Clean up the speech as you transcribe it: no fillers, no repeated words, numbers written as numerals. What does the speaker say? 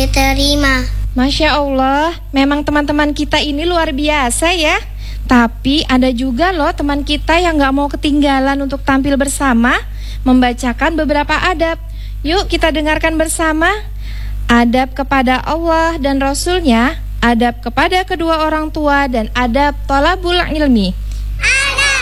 diterima. Masya Allah, memang teman-teman kita ini luar biasa ya. Tapi ada juga loh teman kita yang gak mau ketinggalan untuk tampil bersama membacakan beberapa adab. Yuk kita dengarkan bersama. Adab kepada Allah dan Rasulnya, adab kepada kedua orang tua, dan adab thalabul ilmi.